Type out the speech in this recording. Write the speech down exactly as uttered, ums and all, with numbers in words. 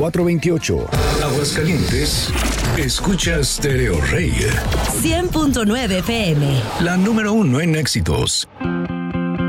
cuatro veintiocho. Aguascalientes, escucha Stereo Rey. cien punto nueve F M. La número uno en éxitos.